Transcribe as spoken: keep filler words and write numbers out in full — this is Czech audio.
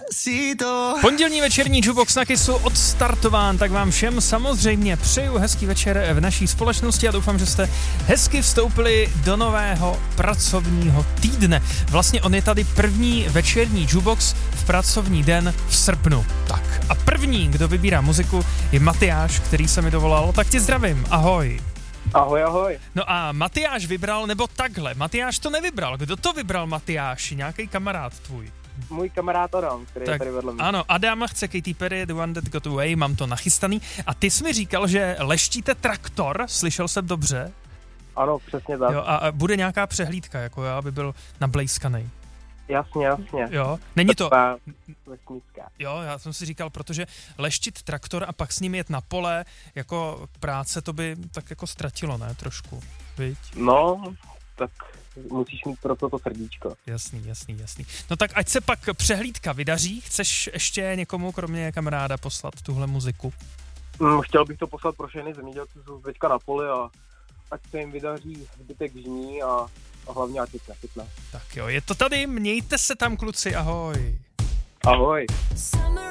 Despacito. Pondělní večerní Jukebox na Kissu odstartován, tak vám všem samozřejmě přeju hezký večer v naší společnosti a doufám, že jste hezky vstoupili do nového pracovního týdne. Vlastně on je tady první večerní Jukebox v pracovní den v srpnu. Tak a první, kdo vybírá muziku, je Matyáš, který se mi dovolal, tak tě zdravím, ahoj. Ahoj, ahoj. No a Matyáš vybral, nebo takhle, Matyáš to nevybral, kdo to vybral, Matyáš? Nějaký kamarád tvůj? Můj kamarád Adam, který tak, je tady vedle mě. Ano, Adam chce Katy Perry, The One That Got Away, mám to nachystaný. A ty jsi mi říkal, že leštíte traktor, slyšel jsem dobře? Ano, přesně tak. Jo, a bude nějaká přehlídka, jako já, aby byl nablejskanej. Jasně, jasně. Jo, není to... Vesnická. Jo, já jsem si říkal, protože leštit traktor a pak s ním jet na pole, jako práce, to by tak jako ztratilo, ne, trošku, viď? No, tak musíš mít pro to to srdíčko. Jasný, jasný, jasný. No tak ať se pak přehlídka vydaří, chceš ještě někomu, kromě kamaráda, poslat tuhle muziku? Mm, chtěl bych to poslat pro všechny zemědělci, co jsou teďka na poli a ať se jim vydaří zbytek žní a, a hlavně ať nic nechytne. Tak jo, je to tady, mějte se tam, kluci, ahoj. Ahoj. Summer